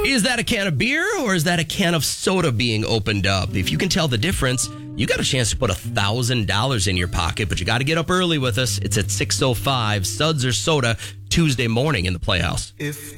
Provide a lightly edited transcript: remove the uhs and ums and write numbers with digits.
Is that a can of beer or is that a can of soda being opened up? If you can tell the difference, you got a chance to put $1,000 in your pocket, but you got to get up early with us. It's at 6:05, Suds or Soda, Tuesday morning in the Playhouse.